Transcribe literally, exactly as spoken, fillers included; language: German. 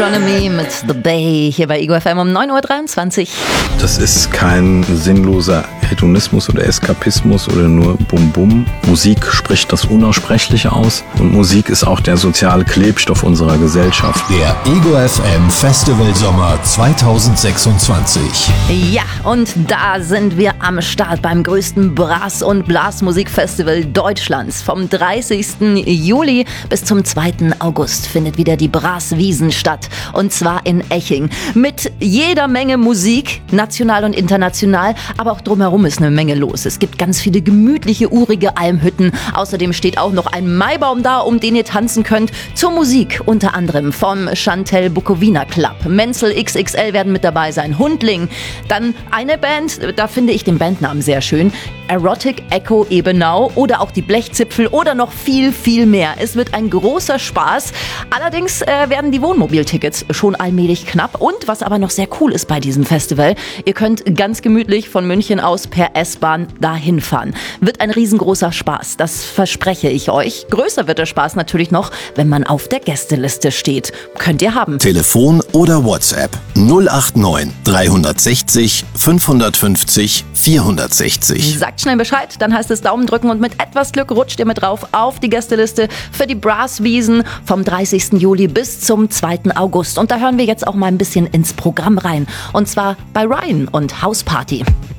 Astronomy mit The Bay hier bei Ego F M um neun Uhr dreiundzwanzig. Das ist kein sinnloser Hedonismus oder Eskapismus oder nur Bum-Bum. Musik spricht das Unaussprechliche aus und Musik ist auch der soziale Klebstoff unserer Gesellschaft. Der Ego F M Festival Sommer zweitausendsechsundzwanzig. Ja, und da sind wir am Start beim größten Brass- und Blasmusikfestival Deutschlands. Vom dreißigsten Juli bis zum zweiten August findet wieder die Brasswiesen statt. Und zwar in Eching. Mit jeder Menge Musik, national und international, aber auch drumherum ist eine Menge los. Es gibt ganz viele gemütliche, urige Almhütten. Außerdem steht auch noch ein Maibaum da, um den ihr tanzen könnt. Zur Musik unter anderem vom Chantel Bukowina Club. Menzel X X L werden mit dabei sein. Hundling. Dann eine Band, da finde ich den Bandnamen sehr schön. Erotic Echo Ebenau oder auch die Blechzipfel oder noch viel, viel mehr. Es wird ein großer Spaß. Allerdings äh, werden die Wohnmobiltickets schon allmählich knapp. Und was aber noch sehr cool ist bei diesem Festival, ihr könnt ganz gemütlich von München aus per S-Bahn dahin fahren. Wird ein riesengroßer Spaß, das verspreche ich euch. Größer wird der Spaß natürlich noch, wenn man auf der Gästeliste steht. Könnt ihr haben. Telefon oder WhatsApp null acht neun drei sechs null fünf fünf null vier sechs null. Sagt schnell Bescheid, dann heißt es Daumen drücken und mit etwas Glück rutscht ihr mit drauf auf die Gästeliste für die Brasswiesen vom dreißigsten Juli bis zum zweiten August. Und da hören wir jetzt auch mal ein bisschen ins Programm rein. Und zwar bei Ryan und House Party.